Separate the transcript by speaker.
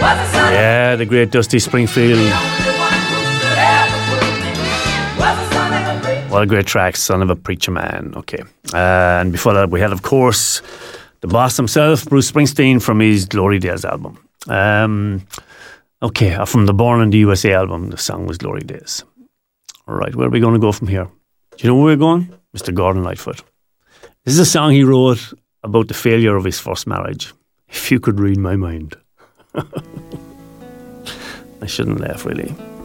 Speaker 1: Yeah, the great Dusty Springfield. What a great track, Son of a Preacher Man. Okay. And before that, we had, of course, the boss himself, Bruce Springsteen, from his Glory Days album. Okay, from the Born in the USA album, the song was Glory Days. All right, where are we going to go from here? Do you know where we're going? Mr. Gordon Lightfoot. This is a song he wrote about the failure of his first marriage. If you could read my mind. I shouldn't laugh, really.